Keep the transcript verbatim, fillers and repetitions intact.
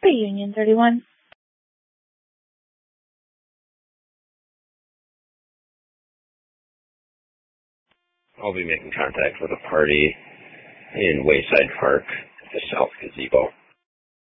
for Union thirty-one. I'll be making contact with a party in Wayside Park, the South Gazebo.